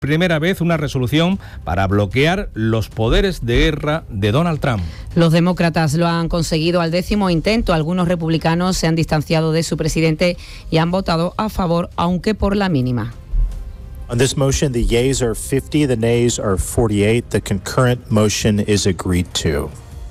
primera vez una resolución para bloquear los poderes de guerra de Donald Trump. Los demócratas lo han conseguido al 10º intento. Algunos republicanos se han distanciado de su presidente y han votado a favor, aunque por la mínima. On this motion, the yeas are 50, the nays are 48. The concurrent motion is agreed to.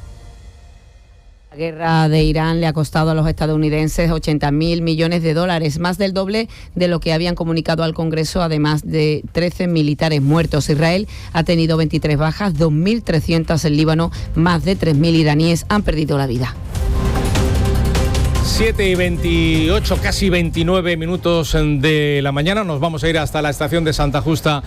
La guerra de Irán le ha costado a los estadounidenses 80.000 millones de dólares, más del doble de lo que habían comunicado al Congreso, además de 13 militares muertos. Israel ha tenido 23 bajas, 2.300 en Líbano, más de 3.000 iraníes han perdido la vida. 7:28, casi 29 minutos de la mañana. Nos vamos a ir hasta la estación de Santa Justa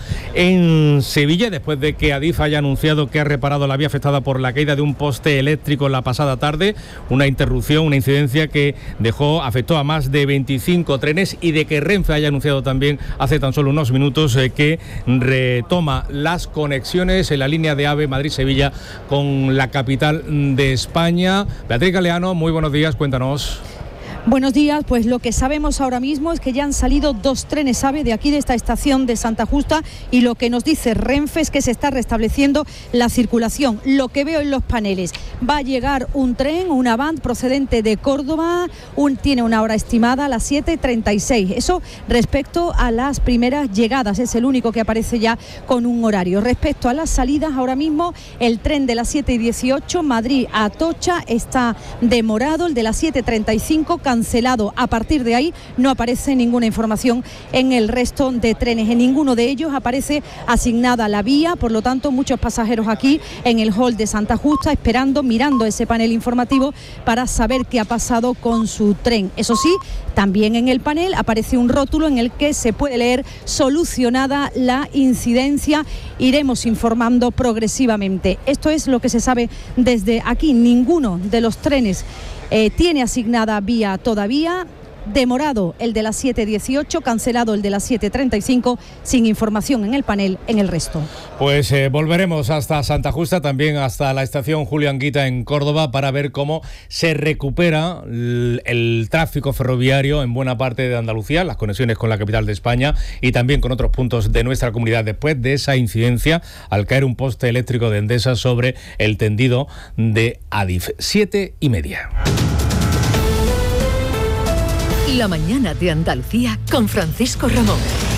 en Sevilla, después de que Adif haya anunciado que ha reparado la vía afectada por la caída de un poste eléctrico la pasada tarde. Una interrupción, una incidencia que afectó a más de 25 trenes, y de que Renfe haya anunciado también hace tan solo unos minutos que retoma las conexiones en la línea de AVE Madrid-Sevilla con la capital de España. Beatriz Galeano, muy buenos días, cuéntanos. Buenos días, pues lo que sabemos ahora mismo es que ya han salido 2 trenes AVE de aquí, de esta estación de Santa Justa, y lo que nos dice Renfe es que se está restableciendo la circulación. Lo que veo en los paneles, va a llegar un tren, un Avant procedente de Córdoba, tiene una hora estimada a las 7:36. Eso respecto a las primeras llegadas, es el único que aparece ya con un horario. Respecto a las salidas, ahora mismo el tren de las 7:18, Madrid a Atocha, está demorado, el de las 7:35 cancelado. A partir de ahí no aparece ninguna información en el resto de trenes. En ninguno de ellos aparece asignada la vía, por lo tanto muchos pasajeros aquí en el hall de Santa Justa esperando, mirando ese panel informativo para saber qué ha pasado con su tren. Eso sí, también en el panel aparece un rótulo en el que se puede leer: solucionada la incidencia. Iremos informando progresivamente. Esto es lo que se sabe desde aquí. Ninguno de los trenes tiene asignada vía todavía. Demorado el de las 7:18, cancelado el de las 7:35, sin información en el panel en el resto. Pues volveremos hasta Santa Justa, también hasta la estación Julio Anguita en Córdoba, para ver cómo se recupera el tráfico ferroviario en buena parte de Andalucía, las conexiones con la capital de España y también con otros puntos de nuestra comunidad, después de esa incidencia al caer un poste eléctrico de Endesa sobre el tendido de Adif. 7:30. La mañana de Andalucía con Francisco Ramón.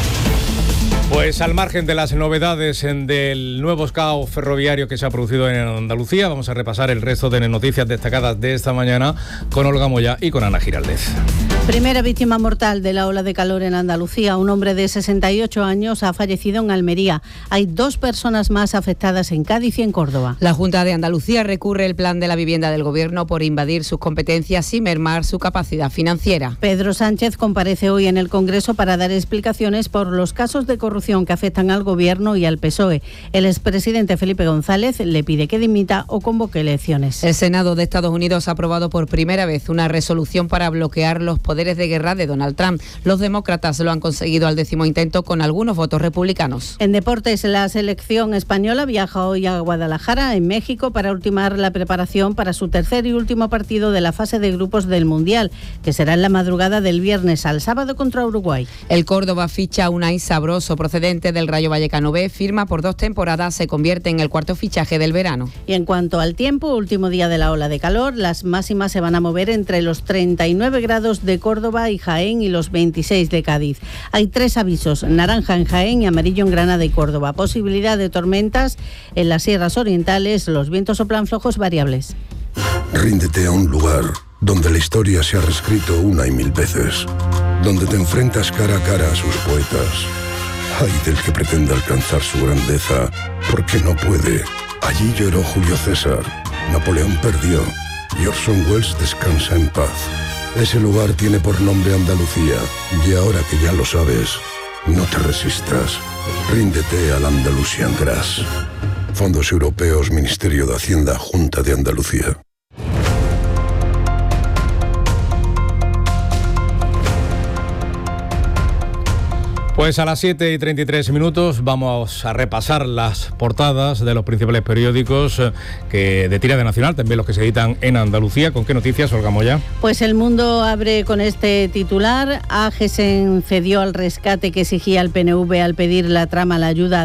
Pues al margen de las novedades del nuevo caos ferroviario que se ha producido en Andalucía, vamos a repasar el resto de noticias destacadas de esta mañana con Olga Moya y con Ana Giraldez. Primera víctima mortal de la ola de calor en Andalucía. Un hombre de 68 años ha fallecido en Almería. Hay 2 personas más afectadas en Cádiz y en Córdoba. La Junta de Andalucía recurre el plan de la vivienda del Gobierno por invadir sus competencias y mermar su capacidad financiera. Pedro Sánchez comparece hoy en el Congreso para dar explicaciones por los casos de corrupción que afectan al Gobierno y al PSOE. El expresidente Felipe González le pide que dimita o convoque elecciones. El Senado de Estados Unidos ha aprobado por primera vez una resolución para bloquear los poderes de guerra de Donald Trump. Los demócratas lo han conseguido al 10º intento con algunos votos republicanos. En deportes, la selección española viaja hoy a Guadalajara, en México, para ultimar la preparación para su tercer y último partido de la fase de grupos del Mundial, que será en la madrugada del viernes al sábado contra Uruguay. El Córdoba ficha a Unai Sabroso, procedente del Rayo Vallecano B, firma por 2 temporadas, se convierte en el 4º fichaje del verano. Y en cuanto al tiempo, último día de la ola de calor, las máximas se van a mover entre los 39 grados de Córdoba y Jaén y los 26 de Cádiz. Hay 3 avisos: naranja en Jaén y amarillo en Granada y Córdoba. Posibilidad de tormentas en las sierras orientales, los vientos soplan flojos variables. Ríndete a un lugar donde la historia se ha reescrito una y mil veces, donde te enfrentas cara a cara a sus poetas. Ay del que pretenda alcanzar su grandeza, porque no puede. Allí lloró Julio César, Napoleón perdió y Orson Welles descansa en paz. Ese lugar tiene por nombre Andalucía, y ahora que ya lo sabes, no te resistas. Ríndete al Andalusian Grass. Fondos Europeos, Ministerio de Hacienda, Junta de Andalucía. Pues Pues a las 7:33 vamos a repasar las portadas de los principales periódicos de tirada nacional, también los que se editan en Andalucía. ¿Con qué noticias, Olga Moya? Pues El Mundo abre con este titular: AGESEN cedió al rescate que exigía el PNV al pedir la trama la ayuda